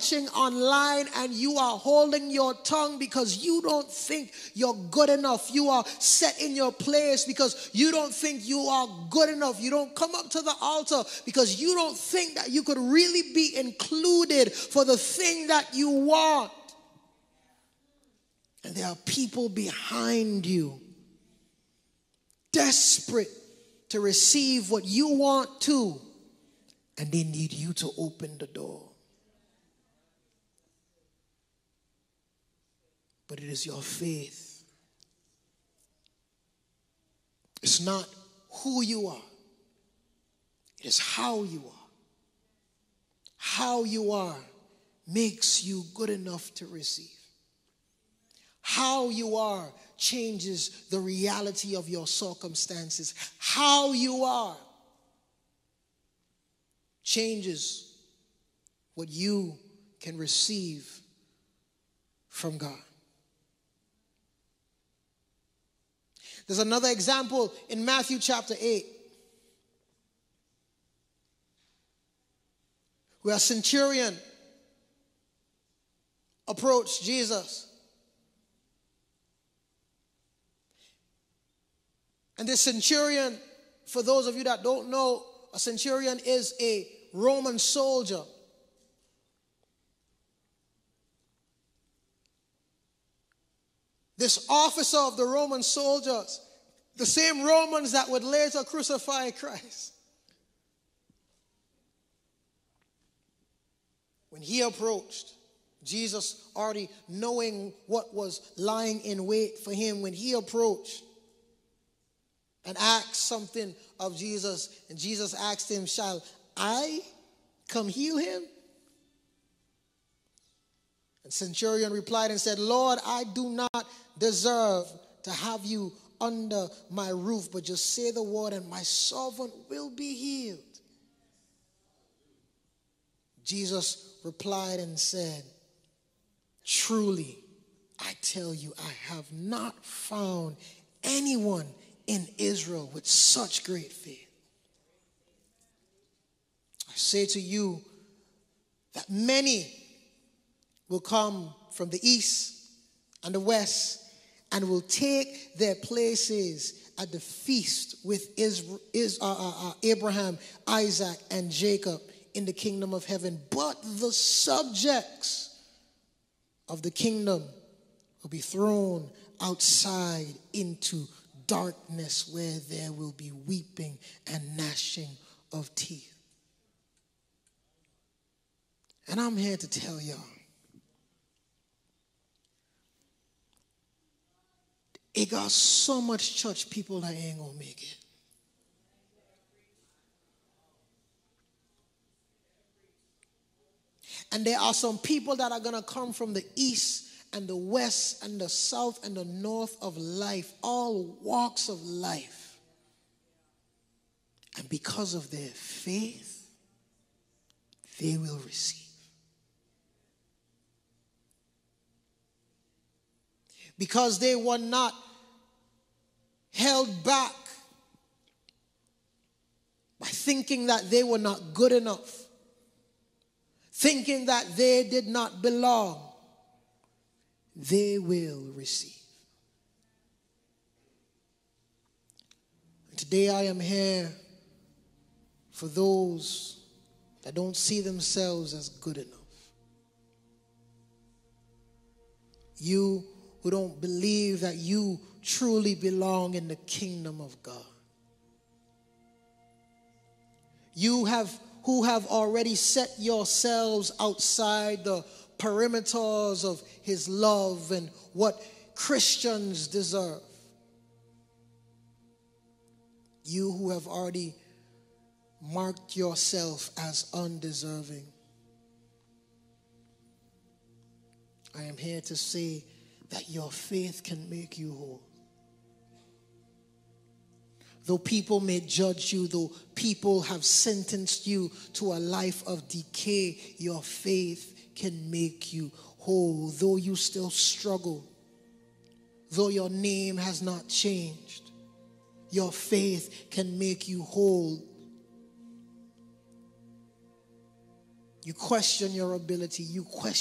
watching online and you are holding your tongue because you don't think you're good enough. You are set in your place because you don't think you are good enough. You don't come up to the altar because you don't think that you could really be included for the thing that you want. And there are people behind you, desperate to receive what you want to, and they need you to open the door. But it is your faith. It's not who you are. It is how you are. How you are makes you good enough to receive. How you are changes the reality of your circumstances. How you are changes what you can receive from God. There's another example in Matthew chapter 8, where a centurion approached Jesus. And this centurion, for those of you that don't know, a centurion is a Roman soldier. This officer of the Roman soldiers, the same Romans that would later crucify Christ, when he approached, Jesus already knowing what was lying in wait for him, when he approached and asked something of Jesus, and Jesus asked him, "Shall I come heal him?" And centurion replied and said, "Lord, I do not deserve to have you under my roof, but just say the word and my servant will be healed." Jesus replied and said, "Truly, I tell you, I have not found anyone in Israel with such great faith. I say to you that many will come from the east and the west and will take their places at the feast with Abraham, Isaac, and Jacob in the kingdom of heaven. But the subjects of the kingdom will be thrown outside into darkness, where there will be weeping and gnashing of teeth." And I'm here to tell y'all, it got so much church people that ain't gonna make it. And there are some people that are gonna come from the east and the west and the south and the north of life, all walks of life. And because of their faith, they will receive. Because they were not held back by thinking that they were not good enough, thinking that they did not belong, they will receive. And today I am here for those that don't see themselves as good enough. You who don't believe that you truly belong in the kingdom of God. You who have already set yourselves outside the perimeters of his love and what Christians deserve. You who have already marked yourself as undeserving. I am here to say that your faith can make you whole. Though people may judge you, though people have sentenced you to a life of decay, your faith can make you whole. Though you still struggle, though your name has not changed, your faith can make you whole. You question your ability. You question